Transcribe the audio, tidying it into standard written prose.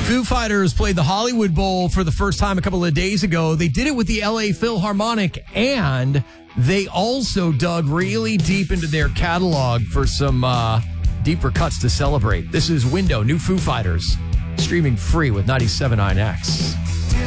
Foo Fighters played the Hollywood Bowl for the first time a couple of days ago. They did it with the LA Philharmonic, and they also dug really deep into their catalog for some deeper cuts to celebrate. This is Window, new Foo Fighters, streaming free with 97.9X.